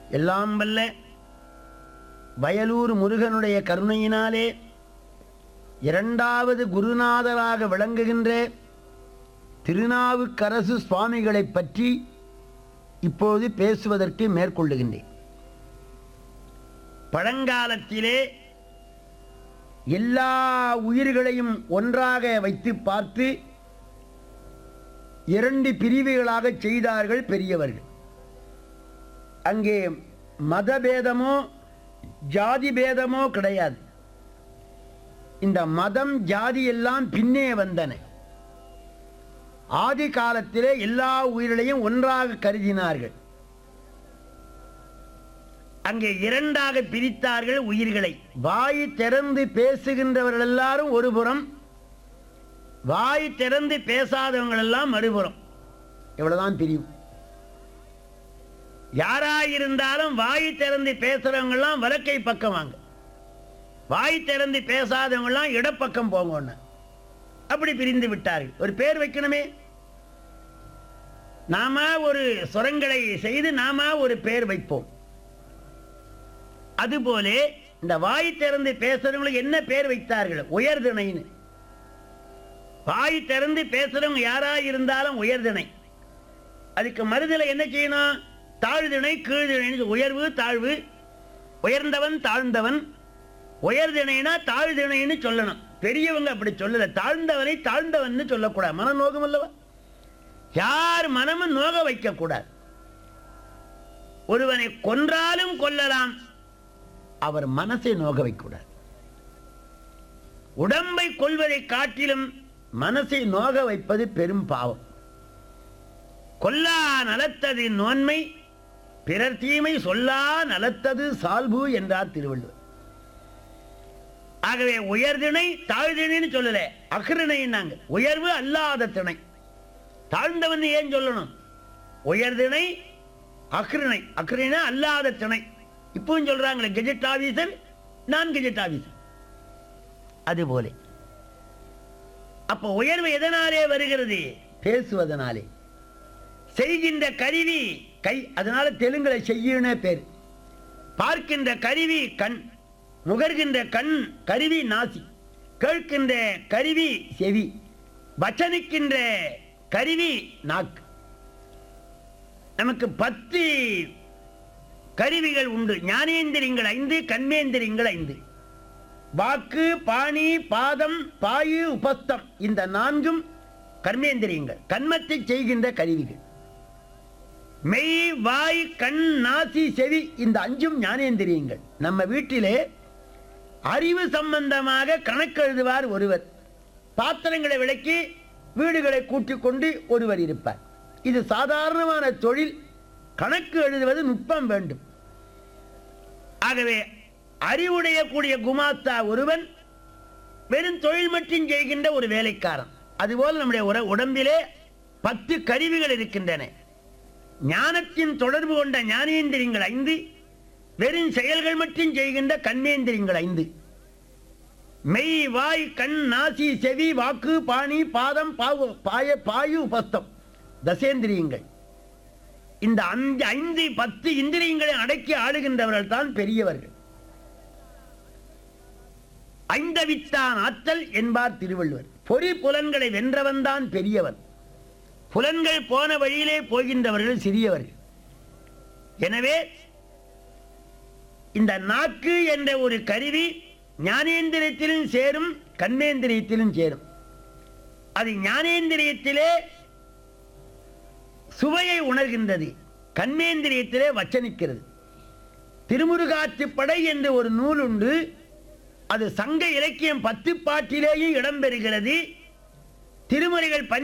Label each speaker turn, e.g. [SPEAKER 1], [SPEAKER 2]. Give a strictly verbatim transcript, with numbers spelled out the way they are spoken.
[SPEAKER 1] எல்லாம் வல்ல வயலூர் முருகனுடைய கருணையினாலே இரண்டாவது குருநாதராக விளங்குகின்ற திருநாவுக்கரசு சுவாமிகளை பற்றி இப்போது பேசுவதற்கு மேற்கொள்ளுகின்றேன். பழங்காலத்திலே எல்லா உயிர்களையும் ஒன்றாக வைத்து பார்த்து இரண்டு பிரிவுகளாக செய்தார்கள் பெரியவர்கள். அங்கே மதபேதமோ ஜாதி பேதமோ கிடையாது. இந்த மதம் ஜாதி எல்லாம் பின்னே வந்தன. ஆதி காலத்திலே எல்லா உயிர்களையும் ஒன்றாக கருதினார்கள். அங்கே இரண்டாக பிரித்தார்கள் உயிர்களை. வாய் திறந்து பேசுகின்றவர்கள் எல்லாரும் ஒரு புறம், வாய் திறந்து பேசாதவங்கள் எல்லாம் மறுபுறம். இவ்வளவுதான் பிரிவு. யாராயிருந்தாலும் வாய் திறந்து பேசுறவங்க எல்லாம் வலக்கை பக்கம் வாங்க, வாய் திறந்து பேசாதவங்க எல்லாம் இடப்பக்கம் போங்க. அப்படி பிரிந்து விட்டார்கள். ஒரு பேர் வைக்கணுமே. நாம ஒரு சுரங்களை செய்து நாம ஒரு பேர் வைப்போம். அதுபோல இந்த வாய் திறந்து பேசுறவங்களுக்கு என்ன பேர் வைத்தார்கள்? உயர்திணைன்னு. வாய் திறந்து பேசுறவங்க யாரா இருந்தாலும் உயர்திணை. அதுக்கு மறுதலை என்ன செய்யணும்? தாழ்திணை கீழ்திணை. உயர்வு தாழ்வு, உயர்ந்தவன் தாழ்ந்தவன். உயர்திணைனா தாழ்திணைன்னு சொல்லணும். பெரியவங்க அப்படி சொல்லல. தாழ்ந்தவனை தாழ்ந்தவன் சொல்லக்கூடாது. மன நோகம் அல்லவா? யார் மனமும் நோக வைக்க கூடாது. ஒருவனை கொன்றாலும் கொல்லலாம், அவர் மனசை நோக வைக்கூடாது. உடம்பை கொல்வதை காட்டிலும் மனசை நோக வைப்பது பெரும் பாவம். கொல்லா நலத்தது நோன்மை, பிறர் தீமை சொல்லா நலத்தது சால்பு என்றார் திருவள்ளுவர். ஆகவே உயர்திணை தாழ்திணைன்னு சொல்லல, அகிருணைன்னாங்க. உயர்வு அல்லாத திணை. தாழ்ந்தவன் ஏன் சொல்லணும்? உயர்திணை அகிருணை. அகிருணை அல்லாத திணை. இப்பவும் சொல்றாங்களே கெஜெட் ஆபீசர், நான் கெஜெட் ஆபீசர். அதுபோல அப்ப உயர்வு எதனாலே வருகிறது? பேசுவதனாலே. செய்கின்ற கருவி கை, அதனால தெலுங்குல செய்யனே பேர். பார்க்கின்ற கருவி கண், முகர்கின்ற கண் கருவி நாசி, கேட்கின்ற கருவி செவி, வச்சனிக்கின்ற கருவி நாக்கு. நமக்கு பத்து கருவிகள் உண்டு. ஞானேந்திரியங்கள் ஐந்து, கண்மேந்திரியங்கள் ஐந்து. வாக்கு, பாணி, பாதம், பாயு, உபஸ்தம். இந்த நான்கும் கர்மேந்திரியங்கள், கண்மத்தை செய்கின்ற கருவிகள். மெய், வாய், கண், நாசி, செவி, இந்த அஞ்சும் ஞானேந்திரியங்கள். நம்ம வீட்டிலே அறிவு சம்பந்தமாக கணக்கு எழுதுவார் ஒருவர். பாத்திரங்களை விளக்கி வீடுகளை கூட்டிக் கொண்டு ஒருவர் இருப்பார். இது சாதாரணமான தொழில். கணக்கு எழுதுவது நுட்பம் வேண்டும். ஆகவே அறிவுடைய கூடிய குமாஸ்தா ஒருவன் வெறும் தொழில் மட்டும் செய்கின்ற ஒரு வேலைக்காரன். அதுபோல் நம்முடைய உடம்பிலே பத்து கருவிகள் இருக்கின்றன. ஞானத்தின் தொடர்பு கொண்ட ஞானேந்திரியங்கள் ஐந்து, வெறும் செயல்கள் மட்டும் செய்கின்ற கண்மேந்திரியங்கள் ஐந்து. மெய், வாய், கண், நாசி, செவி, வாக்கு, பாணி, பாதம், பாவு, பாய, பாயு, உபஸ்தம், தசேந்திரியங்கள். இந்த அஞ்சு ஐந்து பத்து இந்திரியங்களை அடக்கி ஆளுகின்றவர்கள் தான் பெரியவர்கள். ஐந்தவித்தான் ஆற்றல் என்பார் திருவள்ளுவர். பொறி புலன்களை வென்றவன் தான் பெரியவன். புலன்கள் போன வழியிலே போகின்றவர்கள் சிறியவர்கள். எனவே இந்த நாக்கு என்ற ஒரு கருவி ஞானேந்திரியத்திலும் சேரும், கண்மேந்திரியத்திலும் சேரும். அது ஞானேந்திரியத்திலே சுவையை உணர்கின்றது, கண்மேந்திரியத்திலே வச்சனிக்கிறது. திருமுருகாற்றுப்படை என்று ஒரு நூல் உண்டு. அது சங்க இலக்கியம் பத்து பாட்டிலேயும் இடம்பெறுகிறது. திருமுறைகள்